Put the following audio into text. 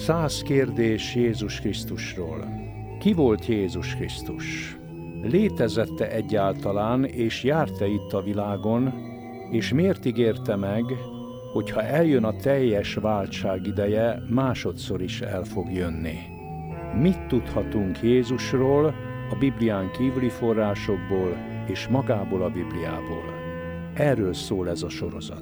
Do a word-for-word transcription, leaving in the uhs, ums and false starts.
Száz kérdés Jézus Krisztusról. Ki volt Jézus Krisztus? Létezette egyáltalán, és járt-e itt a világon, és miért ígérte meg, hogy ha eljön a teljes váltság ideje, másodszor is el fog jönni? Mit tudhatunk Jézusról a Biblián kívüli forrásokból és magából a Bibliából? Erről szól ez a sorozat.